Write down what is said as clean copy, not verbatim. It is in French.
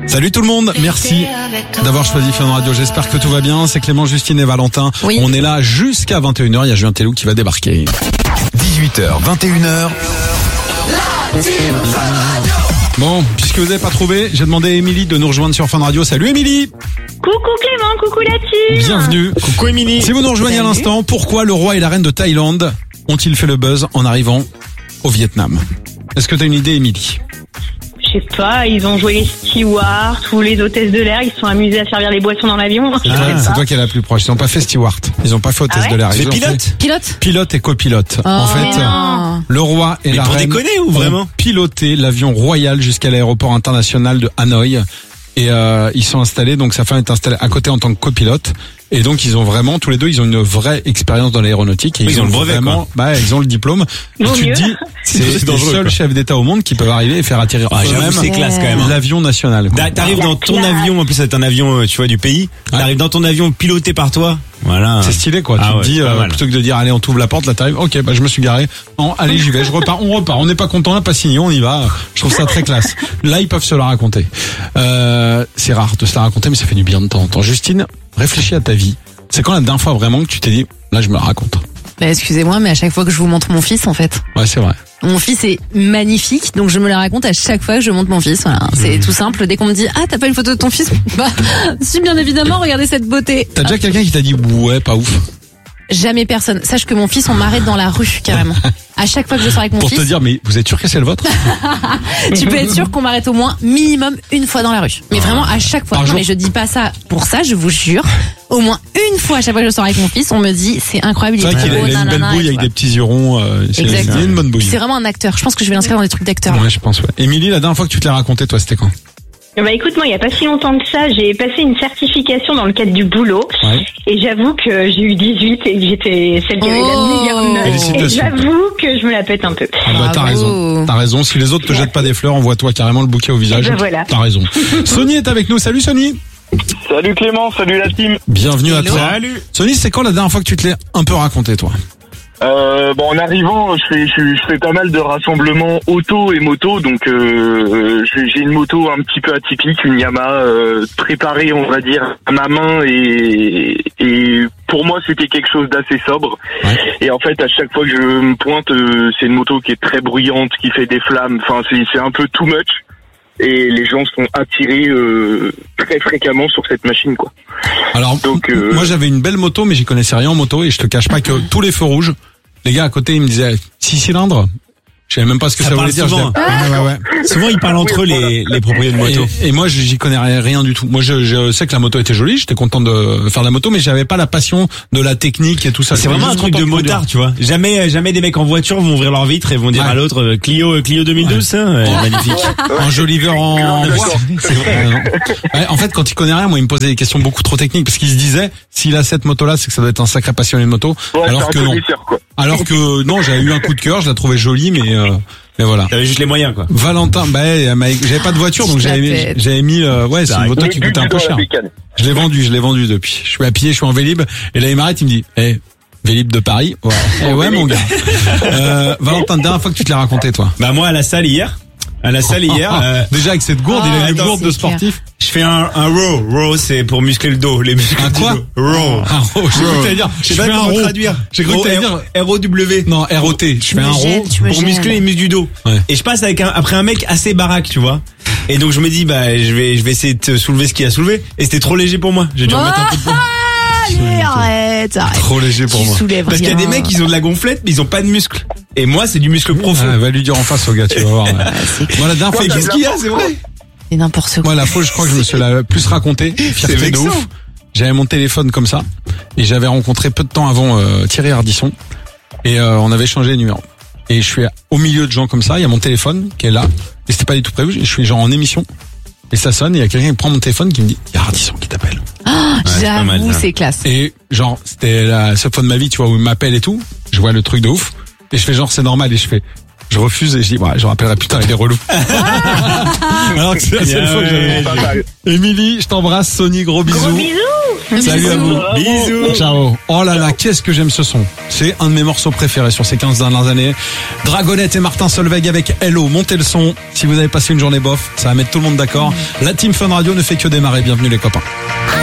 Salut tout le monde, merci d'avoir choisi Fun Radio, j'espère que tout va bien, c'est Clément, Justine et Valentin. Oui. On est là jusqu'à 21h, il y a Julien Tellou qui va débarquer. 18h, 21h. Bon, puisque vous n'avez pas trouvé, j'ai demandé à Émilie de nous rejoindre sur Fun Radio. Salut Émilie. Coucou Clément, coucou la team. Bienvenue. Coucou Émilie. Si vous nous rejoignez à l'instant, pourquoi le roi et la reine de Thaïlande ont-ils fait le buzz en arrivant au Vietnam? Est-ce que tu as une idée Émilie? Je sais pas, ils ont joué les stewards ou les hôtesses de l'air, ils se sont amusés à servir les boissons dans l'avion. C'est toi qui es la plus proche. Ils n'ont pas fait steward, ils n'ont pas fait hôtesse Ah ouais de l'air. C'est Ils ont pilote Pilote? pilote et copilote. En mais fait, non. le roi et Mais la pour reine déconner ou ont vraiment piloté l'avion royal jusqu'à l'aéroport international de Hanoï. Et ils sont installés, donc sa femme est installée à côté en tant que copilote. Et donc ils ont vraiment, tous les deux, ils ont une vraie expérience dans l'aéronautique. Et ils ont le brevet, vraiment, ils ont le diplôme. Et Vaut tu te mieux. dis, c'est les dangereux, seuls quoi. chefs d'État au monde qui peuvent arriver et faire atterrir J'avoue, eux-mêmes c'est classe quand même. l'avion national. quoi. T'arrives dans ton classe. avion, en plus c'est un avion, tu vois, du pays. T'arrives dans ton avion piloté par toi. Voilà. C'est stylé quoi, Ah tu ouais, te dis c'est pas mal. plutôt que de dire allez on t'ouvre la porte, là t'arrives, ok je me suis garé, non allez j'y vais, je repars, on n'est pas content, on n'a pas signé, on y va, je trouve ça très classe. Là ils peuvent se la raconter, c'est rare de se la raconter mais ça fait du bien de temps en temps. Justine, réfléchis à ta vie, c'est quand la dernière fois vraiment que tu t'es dit là je me la raconte? Bah, excusez-moi, mais à chaque fois que je vous montre mon fils, en fait. Ouais c'est vrai. Mon fils est magnifique, donc je me la raconte à chaque fois que je montre mon fils. Voilà. C'est tout simple. Dès qu'on me dit, ah, t'as pas une photo de ton fils? Bah, si, bien évidemment, regardez cette beauté. T'as déjà quelqu'un qui t'a dit ouais pas ouf? Jamais personne. Sache que mon fils, on m'arrête dans la rue, carrément. À chaque fois que je sors avec mon Pour fils, te dire mais vous êtes sûr que c'est le vôtre? tu peux être sûr qu'on m'arrête au moins minimum une fois dans la rue. Mais vraiment à chaque fois. Par Non, jour. mais je dis pas ça pour ça, je vous jure. Au moins une fois à chaque fois que je sors avec mon fils, on me dit, c'est incroyable, il C'est est vrai trop qu'il a beau, une belle nanana, bouille et avec tout, des petits yeux ronds, c'est Exact. une bonne bouille. C'est vraiment un acteur. Je pense que je vais l'inscrire dans des trucs d'acteurs. Ouais je pense ouais. Émilie, la dernière fois que tu te l'as raconté toi c'était quand? Bah écoute, moi il y a pas si longtemps que ça, j'ai passé une certification dans le cadre du boulot. Ouais. Et j'avoue que j'ai eu 18 et que j'étais celle qui avait la meilleure note. Et Félicitations. j'avoue que je me la pète un peu. Ah bah t'as Bravo. raison, si les autres te jettent pas des fleurs, envoie-toi carrément le bouquet au visage. Eh ben voilà. T'as raison. Sony est avec nous, salut Sony. Salut Clément, salut la team. Bienvenue à Hello. toi. Salut. Sony, c'est quand la dernière fois que tu te l'es un peu raconté toi? En arrivant, je fais pas mal de rassemblements auto et moto, donc j'ai une moto un petit peu atypique, une Yamaha préparée, on va dire, à ma main et pour moi c'était quelque chose d'assez sobre. Ouais. Et en fait, à chaque fois que je me pointe, c'est une moto qui est très bruyante, qui fait des flammes. Enfin, c'est un peu too much. Et les gens sont attirés très fréquemment sur cette machine, quoi. Alors, Donc, moi j'avais une belle moto, mais j'y connaissais rien en moto et je te cache pas que tous les feux rouges, les gars à côté ils me disaient 6 cylindres. Je savais même pas ce que Ça ça voulait parle dire. souvent. Ouais. Souvent ils parlent entre eux les propriétaires de moto. Et moi j'y connais rien du tout. Moi je sais que la moto était jolie, j'étais content de faire de la moto, mais j'avais pas la passion de la technique et tout ça. C'est vraiment un Juste truc content de conduire. motard, tu vois. Jamais des mecs en voiture vont ouvrir leur vitre et vont dire Ouais. à l'autre Clio 2012, ça, magnifique. Un joli verre en D'accord. bois. C'est vrai. Ouais, en fait, quand il connaît rien, moi, il me posait des questions beaucoup trop techniques parce qu'il se disait, s'il a cette moto-là, c'est que ça doit être un sacré passionné de moto. Ouais, alors c'est que un non. connaisseur, quoi. Alors que non, j'avais eu un coup de cœur, je la trouvais jolie, mais voilà. T'avais juste les moyens, quoi. Valentin, j'avais pas de voiture, donc j'avais mis, c'est une moto qui coûtait un peu cher. Je l'ai vendu depuis. Je suis à pied, je suis en Vélib, et là il m'arrête, il me dit, Vélib de Paris. Ouais. Eh ouais, mon gars. Valentin, dernière fois que tu te l'as raconté, toi. Bah moi à la salle hier. Déjà avec cette gourde, il a une attends, gourde de c'est clair. sportif. Je fais un row. Row, c'est pour muscler le dos, les muscles Un du quoi dos. Row. Un row. J'ai cru que t'allais dire, Je sais je pas fais un comment row. traduire. J'ai cru que t'allais dire, ROW. non, ROT. Je fais un row. Tu me Pour gênes. muscler les muscles du dos. Ouais. Et je passe après un mec assez baraque, tu vois. Et donc je me dis, bah, je vais essayer de soulever ce qu'il a soulevé. Et c'était trop léger pour moi. J'ai dû remettre un peu de poids. Allez, arrête. Trop léger pour Tu moi. soulèves Parce qu'il y a rien. des mecs, ils ont de la gonflette, mais ils ont pas de muscles. Et moi, c'est du muscle profond. Ah, va lui dire en face au gars, tu vas voir. Ouais. Moi, la dernière fois, Qu'est-ce qu'il y a, c'est vrai? C'est n'importe quoi. moi, la fois, je crois que je me suis la plus raconté. Fierté de vexant. ouf. J'avais mon téléphone comme ça. Et j'avais rencontré peu de temps avant Thierry Ardisson. Et on avait changé les numéros. Et je suis au milieu de gens comme ça. Il y a mon téléphone qui est là. Et c'était pas du tout prévu. Je suis genre en émission. Et ça sonne. Et il y a quelqu'un qui prend mon téléphone qui me dit, il y a Ardisson qui t'appelle. c'est pas mal, J'avoue, ça. c'est classe. Et genre, c'était la seule fois de ma vie, tu vois, où il m'appelle et tout. Je vois le truc de ouf. Et je fais genre, c'est normal. Et je refuse et je dis, ouais, je rappellerai plus tard, il est relou. Alors que c'est la seule fois que j'avais. Pas mal. Émilie, je t'embrasse. Sony, gros bisous. Gros bisous. Salut à vous. Bisous. Ciao. Oh là là, qu'est-ce que j'aime ce son. C'est un de mes morceaux préférés sur ces 15 dernières années. Dragonette et Martin Solveig avec Hello. Montez le son. Si vous avez passé une journée bof, ça va mettre tout le monde d'accord. La team Fun Radio ne fait que démarrer. Bienvenue les copains.